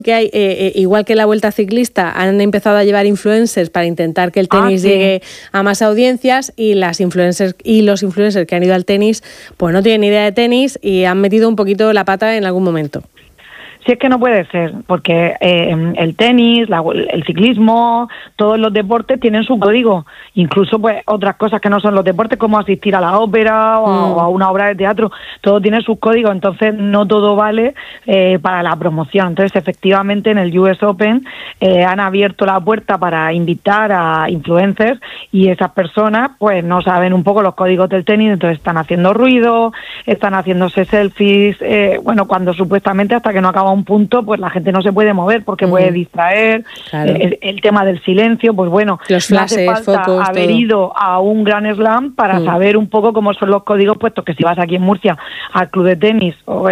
que hay, igual que la Vuelta Ciclista, han empezado a llevar influencers para intentar que el tenis llegue a más audiencias, y las influencers y los influencers que han ido al tenis pues no tienen ni idea de tenis y han metido un poquito la pata en algún momento. Si es que no puede ser, porque el tenis, el ciclismo, todos los deportes tienen su código. Incluso pues otras cosas que no son los deportes, como asistir a la ópera o a una obra de teatro, todo tiene sus códigos, entonces no todo vale para la promoción. Entonces, efectivamente, en el US Open han abierto la puerta para invitar a influencers, y esas personas pues no saben un poco los códigos del tenis, entonces están haciendo ruido, están haciéndose selfies, cuando supuestamente hasta que no acaba un punto, pues la gente no se puede mover porque puede distraer. Claro. El tema del silencio, pues bueno, los flashes, no hace falta focos, haber todo. ido a un Grand Slam para saber un poco cómo son los códigos, puesto que si vas aquí en Murcia al Club de Tenis o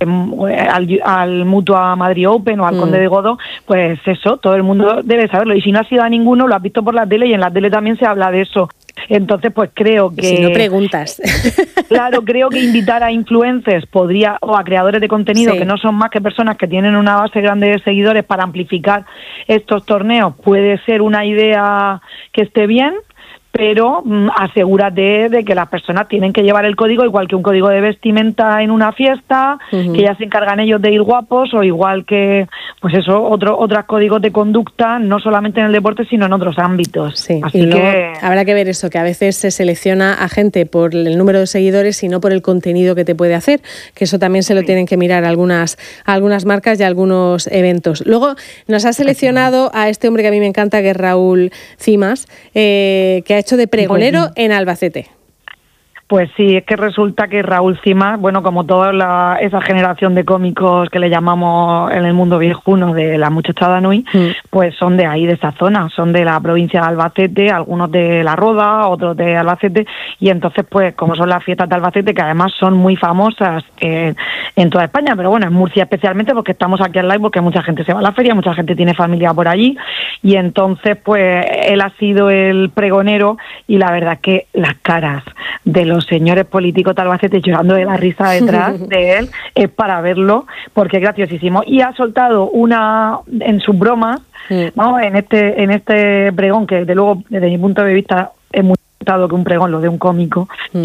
al Mutua Madrid Open o al Conde de Godó, pues eso, todo el mundo debe saberlo, y si no has ido a ninguno, lo has visto por la tele, y en la tele también se habla de eso. Entonces, pues creo que... Si no preguntas. Claro, creo que invitar a influencers o a creadores de contenido, que no son más que personas que tienen una base grande de seguidores, para amplificar estos torneos, puede ser una idea que esté bien, pero asegúrate de que las personas tienen que llevar el código, igual que un código de vestimenta en una fiesta, que ya se encargan ellos de ir guapos, o igual que, pues eso, otros códigos de conducta, no solamente en el deporte, sino en otros ámbitos. Sí, así y luego que habrá que ver eso, que a veces se selecciona a gente por el número de seguidores y no por el contenido que te puede hacer, que eso también se lo tienen que mirar algunas marcas y algunos eventos. Luego nos ha seleccionado a este hombre que a mí me encanta, que es Raúl Cimas, que ha hecho de pregonero en Albacete. Pues sí, es que resulta que Raúl Cimas, bueno, como toda esa generación de cómicos que le llamamos en el mundo viejuno de la muchachada Nui, pues son de ahí, de esa zona, son de la provincia de Albacete, algunos de La Roda, otros de Albacete, y entonces pues como son las fiestas de Albacete, que además son muy famosas en toda España, pero bueno, en Murcia especialmente, porque estamos aquí al lado, porque mucha gente se va a la feria, mucha gente tiene familia por allí, y entonces pues él ha sido el pregonero, y la verdad es que las caras de los señores políticos de Albacete llorando de la risa detrás de él es para verlo, porque es graciosísimo. Y ha soltado en sus bromas, ¿no? en este pregón, que desde luego desde mi punto de vista es muy que un pregón lo de un cómico,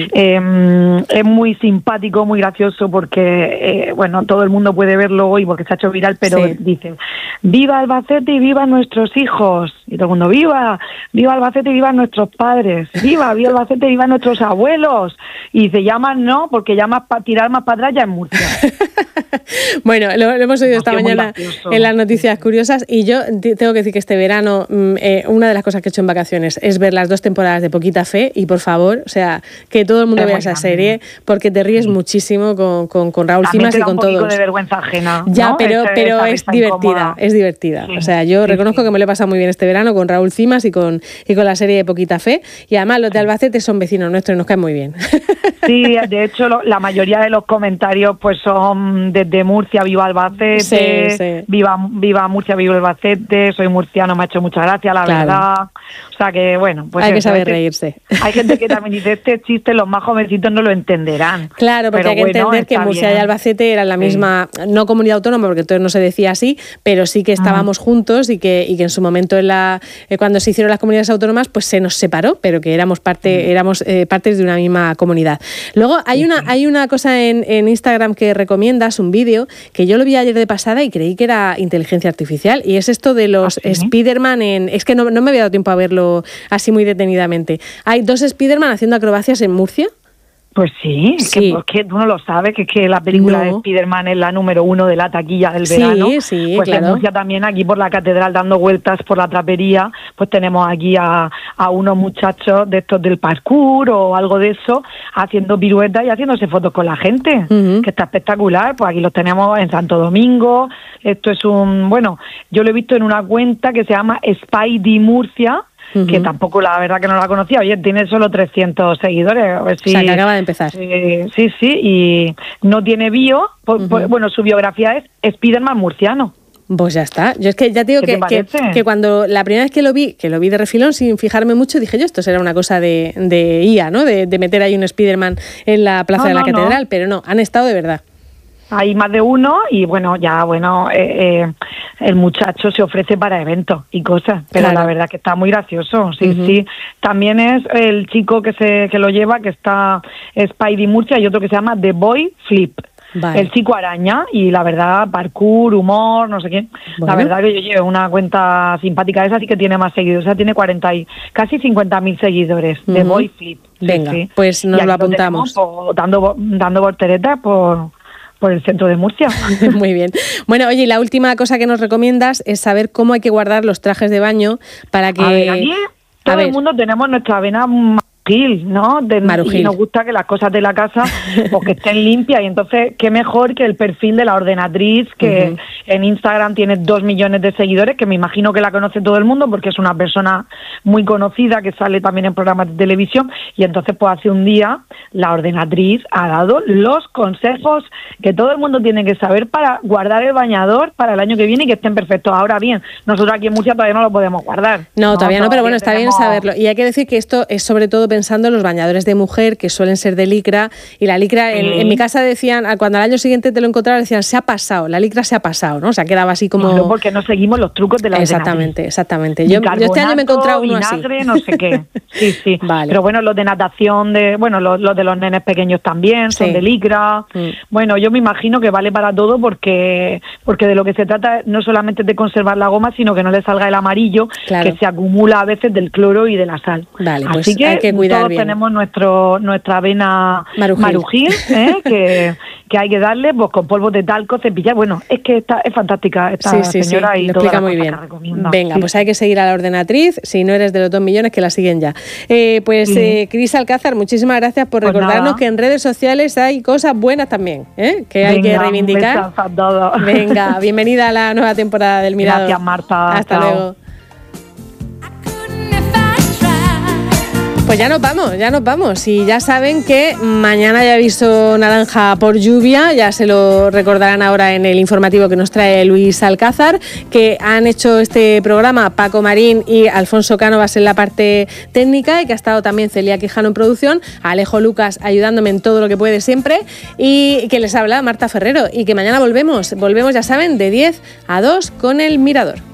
es muy simpático, muy gracioso, porque todo el mundo puede verlo hoy porque se ha hecho viral, pero dice: viva Albacete y viva nuestros hijos, y todo el mundo: viva Albacete y viva nuestros padres, viva Albacete y viva nuestros abuelos, y se llaman porque llamas para tirar más para atrás ya en Murcia. Bueno, lo hemos oído esta mañana en las noticias curiosas, y yo tengo que decir que este verano una de las cosas que he hecho en vacaciones es ver las 2 temporadas de Poquita Fe, y por favor, o sea, que todo el mundo vea esa serie, porque te ríes muchísimo con Raúl Cimas y con todos. Un poquito de vergüenza ajena, ya, ¿no? pero es divertida, Sí, o sea, yo reconozco que me lo he pasado muy bien este verano con Raúl Cimas y con la serie de Poquita Fe, y además los de Albacete son vecinos nuestros y nos caen muy bien. Sí, de hecho la mayoría de los comentarios pues son desde Murcia: viva Albacete, viva Murcia, viva Albacete, soy murciano, me ha hecho mucha gracia, la verdad. O sea que bueno, pues hay que saber reírse. Hay gente que también dice: este chiste los más jovencitos no lo entenderán. Claro, porque hay que entender que Murcia y Albacete eran la misma, no comunidad autónoma, porque entonces no se decía así, pero sí que estábamos juntos, y que en su momento cuando se hicieron las comunidades autónomas, pues se nos separó, pero que éramos partes de una misma comunidad. Luego hay una cosa en Instagram que recomiendas, un vídeo que yo lo vi ayer de pasada y creí que era inteligencia artificial, y es esto de los Spiderman es que no me había dado tiempo a verlo así muy detenidamente. Hay 2 Spiderman haciendo acrobacias en Murcia. Pues sí, que tú no lo sabes, que es que la película de Spiderman es la número 1 de la taquilla del verano. Sí, pues claro. En Murcia también, aquí por la catedral, dando vueltas por la trapería, pues tenemos aquí a unos muchachos de estos del parkour o algo de eso, haciendo piruetas y haciéndose fotos con la gente, que está espectacular. Pues aquí los tenemos en Santo Domingo. Esto es yo lo he visto en una cuenta que se llama Spidey Murcia, que tampoco, la verdad que no la conocía. Oye, tiene solo 300 seguidores. A ver si, o sea, que acaba de empezar. Sí, y no tiene bio. Bueno, su biografía es Spiderman murciano. Pues ya está. Yo es que ya te digo que cuando la primera vez que lo vi de refilón sin fijarme mucho, dije yo, esto será una cosa de IA, ¿no? De meter ahí un Spiderman en la plaza de la catedral, pero no, han estado de verdad. hay más de uno y el muchacho se ofrece para eventos y cosas, pero la verdad que está muy gracioso, sí. También es el chico que lo lleva, que está Spidey Murcia, y otro que se llama The Boy Flip. Vale. El chico araña, y la verdad, parkour, humor, no sé qué. Bueno. La verdad que yo llevo una cuenta simpática, esa sí que tiene más seguidores, o sea, tiene casi 50.000 seguidores, de Boy Flip. Venga, sí. Pues nos lo apuntamos. Dando volteretas por el centro de Murcia. Muy bien. Bueno, oye, y la última cosa que nos recomiendas es saber cómo hay que guardar los trajes de baño para que... A ver, aquí todo el mundo tenemos nuestra vena marujil, ¿no? Y nos gusta que las cosas de la casa pues que estén limpias, y entonces qué mejor que el perfil de la ordenatriz, que en Instagram tiene 2 millones de seguidores, que me imagino que la conoce todo el mundo porque es una persona muy conocida que sale también en programas de televisión, y entonces pues hace un día la ordenatriz ha dado los consejos que todo el mundo tiene que saber para guardar el bañador para el año que viene y que estén perfectos. Ahora bien, nosotros aquí en Murcia todavía no lo podemos guardar. No, todavía no, pero bueno, está bien saberlo. Y hay que decir que esto es sobre todo pensando en los bañadores de mujer, que suelen ser de licra, y la licra, en mi casa decían, cuando al año siguiente te lo encontraban, decían, se ha pasado, la licra se ha pasado, ¿no? O sea, quedaba así como... No, porque no seguimos los trucos de la ordenatriz. Exactamente. Yo este año me he encontrado uno vinagre, así. No sé qué. Sí. Vale. Pero bueno, los de natación, los de los nenes pequeños también, son de licra. Bueno, yo me imagino que vale para todo, porque de lo que se trata no solamente de conservar la goma, sino que no le salga el amarillo, que se acumula a veces del cloro y de la sal. Vale, así pues que hay que cuidar todos bien. Tenemos nuestra avena marujil, que hay que darle pues con polvo de talco, cepillar. Bueno, es que es fantástica esta señora, y lo toda explica muy bien. Venga, pues hay que seguir a la ordenatriz, si no eres de los 2 millones, que la siguen ya. Cris Alcázar, muchísimas gracias por recordarnos que en redes sociales hay cosas buenas también, que hay que reivindicar. Venga, bienvenida a la nueva temporada del Mirador. Gracias, Marta. Hasta luego. Pues ya nos vamos. Y ya saben que mañana ya aviso naranja por lluvia, ya se lo recordarán ahora en el informativo que nos trae Luis Alcázar, que han hecho este programa Paco Marín y Alfonso Cánovas en la parte técnica, y que ha estado también Celia Quijano en producción, Alejo Lucas ayudándome en todo lo que puede siempre, y que les habla Marta Ferrero, y que mañana volvemos, ya saben, de 10 a 2 con el Mirador.